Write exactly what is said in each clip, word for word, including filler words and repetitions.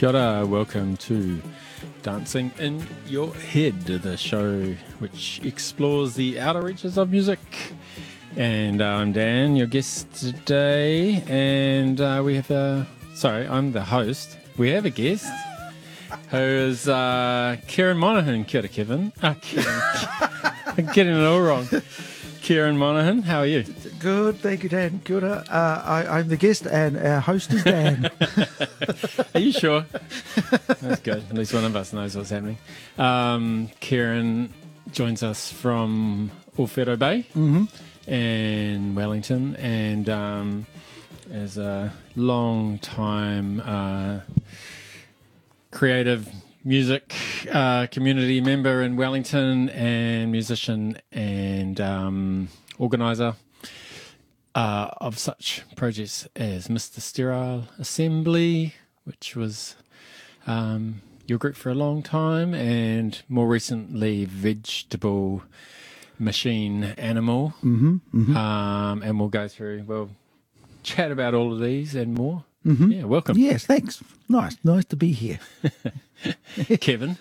Kia ora, welcome to Dancing in Your Head, the show which explores the outer reaches of music. And uh, I'm Dan, your guest today, and uh, we have a, sorry, I'm the host. We have a guest who is uh, Kieran Monaghan. Kia ora, Kevin. Ah, Kieran. I'm getting it all wrong. Kieran Monaghan, how are you? Good, thank you, Dan. Kia ora. Uh, I, I'm the guest, and our host is Dan. Are you sure? That's good. At least one of us knows what's happening. Um, Kieran joins us from Ōwhero Bay Mm-hmm. in Wellington, and um, is a long time uh, creative music uh, community member in Wellington, and musician and um, organizer uh, of such projects as Mister Sterile Assembly, which was um, your group for a long time, and more recently Vegetable Machine Animal. Mm-hmm. Mm-hmm. Um, and we'll go through, we'll chat about all of these and more. Mm-hmm. Yeah, welcome. Yes, thanks. Nice, nice to be here. Kevin.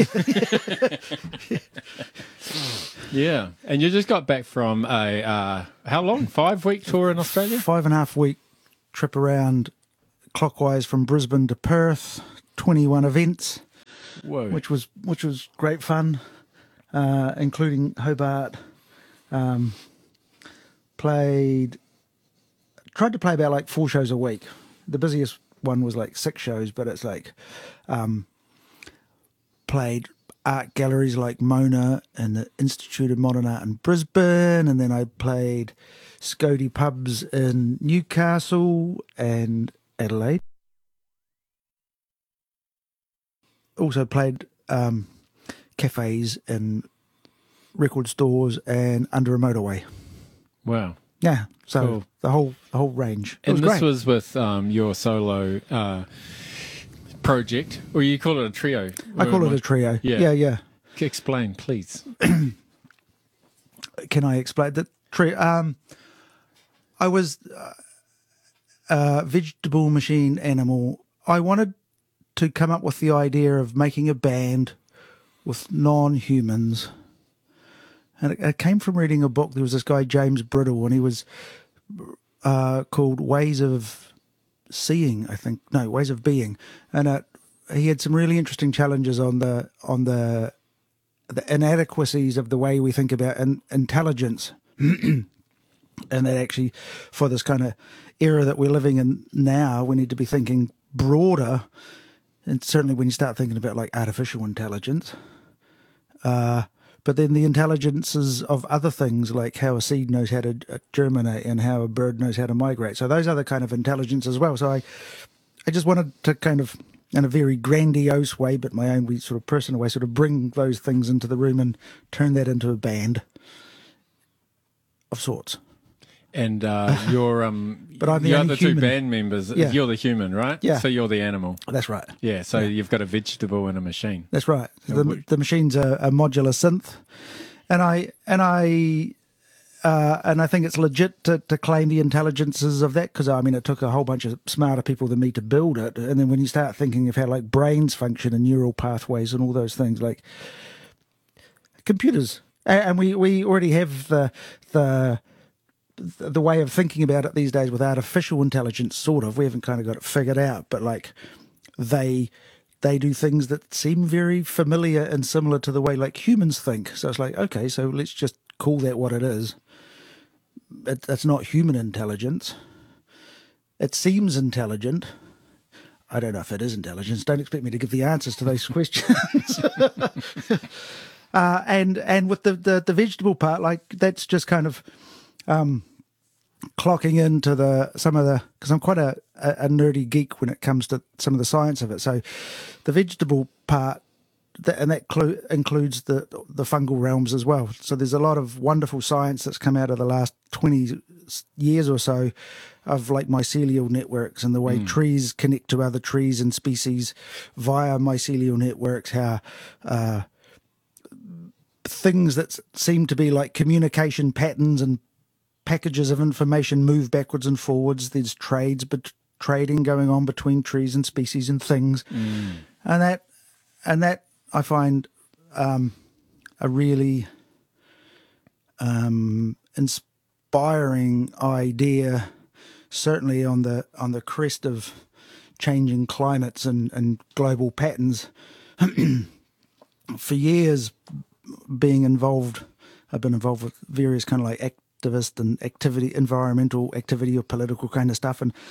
Yeah, and you just got back from a, uh, how long? Five week tour in Australia? Five and a half week trip around clockwise from Brisbane to Perth, twenty-one events, Whoa. which was which was great fun, uh, including Hobart. Um, played, tried to play about like four shows a week. The busiest one was like six shows, but it's like um, played art galleries like Mona and the Institute of Modern Art in Brisbane, and then I played Scody pubs in Newcastle and Adelaide. Also played um, cafes and record stores and under a motorway. Wow. Yeah, so Cool. the whole the whole range. It And was this great. was with um, your solo uh, project, or you call it a trio? I call it a trio. Yeah. yeah, yeah. Explain, please. Can I explain the trio? Um, I was uh, uh, Vegetable Machine Animal. I wanted to come up with the idea of making a band with non-humans. And it, it came from reading a book. There was this guy, James Brittle, and he was uh, called Ways of Seeing, I think. No, Ways of Being. And uh, he had some really interesting challenges on the on the the inadequacies of the way we think about in, intelligence. And that actually, for this kind of era that we're living in now, we need to be thinking broader. And certainly when you start thinking about like artificial intelligence, uh, but then the intelligences of other things, like how a seed knows how to uh, germinate and how a bird knows how to migrate. So those are the kind of intelligence as well. So I, I just wanted to kind of, in a very grandiose way, but my own sort of personal way, sort of bring those things into the room and turn that into a band of sorts. And uh, you're um, But I'm the the only other two human. band members. Yeah. You're the human, right? Yeah. So you're the animal. That's right. Yeah. So you've got a vegetable and a machine. That's right. The, which- the machine's a, a modular synth, and I and I uh, and I think it's legit to, to claim the intelligences of that, because I mean it took a whole bunch of smarter people than me to build it, and then when you start thinking of how like brains function and neural pathways and all those things, like computers, and, and we we already have the the the way of thinking about it these days with artificial intelligence, sort of. We haven't kind of got it figured out, but like they they do things that seem very familiar and similar to the way like humans think. So it's like, okay, so let's just call that what it is. It, that's not human intelligence. It seems intelligent. I don't know if it is intelligence. Don't expect me to give the answers to those questions. uh, and and with the, the the vegetable part, like that's just kind of um, clocking into the some of the, because I'm quite a, a, a nerdy geek when it comes to some of the science of it. So the vegetable part, that, and that clu- includes the the fungal realms as well. So there's a lot of wonderful science that's come out of the last twenty years or so of like mycelial networks and the way mm. trees connect to other trees and species via mycelial networks, how uh, things that seem to be like communication patterns and packages of information move backwards and forwards. There's trades bet- trading going on between trees and species and things, Mm. and that and that I find um, a really um, inspiring idea. Certainly on the on the crest of changing climates and, and global patterns. For years, being involved, I've been involved with various kind of like activist and activity, environmental activity or political kind of stuff. And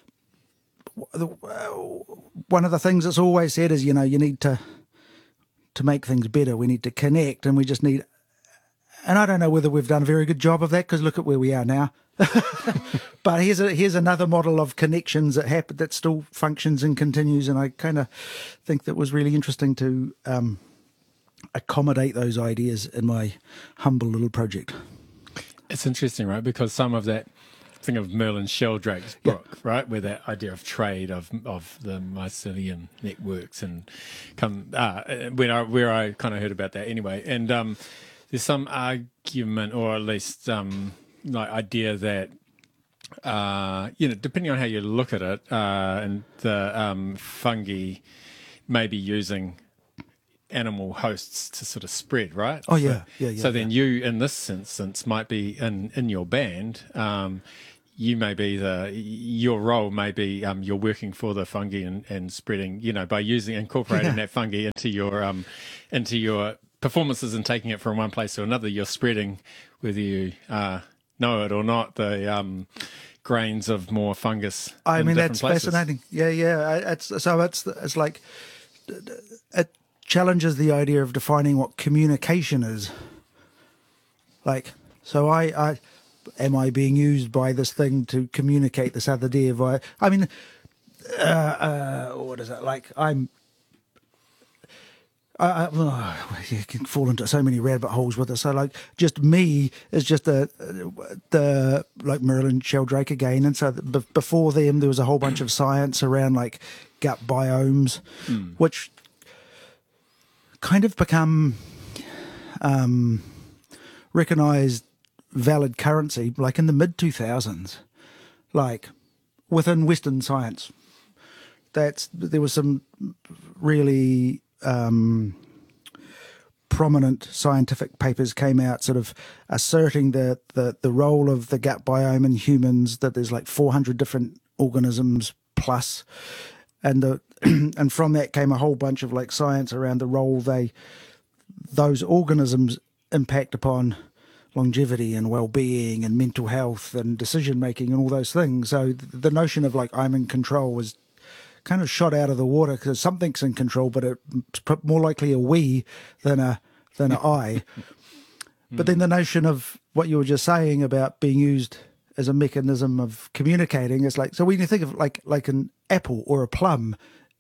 one of the things that's always said is, you know, you need to to make things better. We need to connect, and we just need. And I don't know whether we've done a very good job of that, because look at where we are now. But here's a, here's another model of connections that happen that still functions and continues, and I kind of think that was really interesting to um, accommodate those ideas in my humble little project. It's interesting, right? Because some of that, think of Merlin Sheldrake's book, yeah. right, where that idea of trade of of the mycelium networks and come ah, when I where I kind of heard about that anyway, and um, there's some argument, or at least um, like idea that uh, you know, depending on how you look at it, uh, and the um, fungi may be using animal hosts to sort of spread, right? Oh yeah, so, yeah, yeah. So then yeah. you, in this instance, might be in in your band. Um, you may be the your role may be um, you're working for the fungi and, and spreading, you know, by using incorporating Yeah. that fungi into your um into your performances and taking it from one place to another. You're spreading, whether you uh, know it or not, the um, grains of more fungus. I in mean, different that's places. fascinating. Yeah, yeah. I- It's so it's it's like it challenges the idea of defining what communication is. Like, so I, I am I being used by this thing to communicate this other idea via? I mean, uh, uh, what is it like? I'm. I, I, oh, you can fall into so many rabbit holes with it. So, like, just me is just a the like Merlin Sheldrake again, and so b- before them there was a whole bunch of science around like gut biomes, Mm. which kind of become um, recognised valid currency, like in the mid two thousands, like within Western science. That's there was some really um, prominent scientific papers came out, sort of asserting that the the role of the gut biome in humans. That there's like four hundred different organisms plus, and the and from that came a whole bunch of like science around the role they those organisms impact upon longevity and well-being and mental health and decision making and all those things. So the notion of like I'm in control was kind of shot out of the water, because something's in control, but it's more likely a we than a than a I. But then the notion of what you were just saying about being used as a mechanism of communicating is like, so when you think of like like an apple or a plum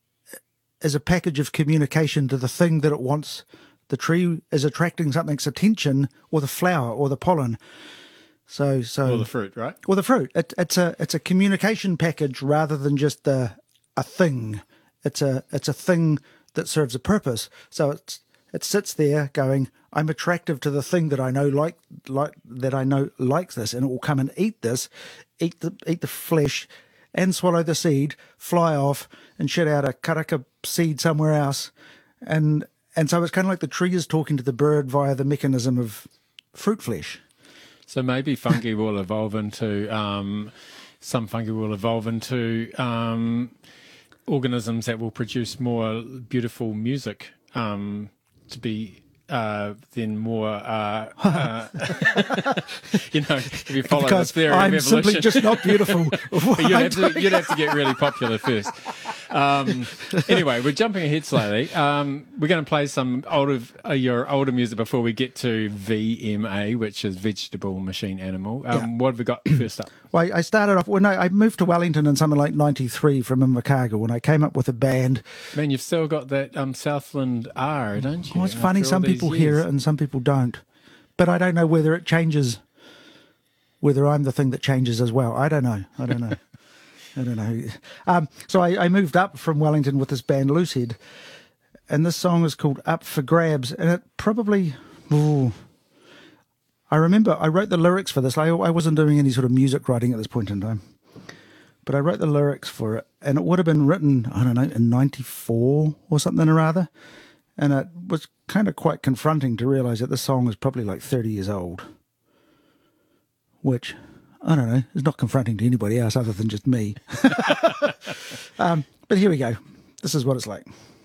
as a package of communication to the thing that it wants, the tree is attracting something's attention, or the flower or the pollen. So so Or the fruit, right? or the fruit. It, it's a it's a communication package rather than just a a thing. It's a it's a thing that serves a purpose. So it's it sits there going, I'm attractive to the thing that I know like like that I know likes this, and it will come and eat this, eat the eat the flesh, and swallow the seed, fly off, and shit out a karaka seed somewhere else, and and so it's kind of like the tree is talking to the bird via the mechanism of fruit flesh. So maybe fungi will evolve into um, some fungi will evolve into um, organisms that will produce more beautiful music um, to be uh, then more uh, uh, you know, if you follow Because the theory I'm of evolution, simply just not beautiful. you'd, have to, you'd have to get really popular first. Um, anyway, we're jumping ahead slightly. Um, we're going to play some older, uh, your older music before we get to V M A, which is Vegetable Machine Animal. Um, Yeah. What have we got first up? Well, I started off when I, I moved to Wellington in something like ninety-three from Invercargill, when I came up with a band. Man, you've still got that um, Southland R, don't you? Well, it's funny, after all some these people years? hear it and some people don't. But I don't know whether it changes, whether I'm the thing that changes as well. I don't know. I don't know. I don't know. Um, so I, I moved up from Wellington with this band, Loosehead, and this song is called Up for Grabs, and it probably... Ooh, I remember I wrote the lyrics for this. I, I wasn't doing any sort of music writing at this point in time. but I wrote the lyrics for it, and it would have been written, I don't know, in ninety-four or something or other. And it was kind of quite confronting to realize that the song is probably like thirty years old, which, I don't know, is not confronting to anybody else other than just me. um, but here we go. This is what it's like.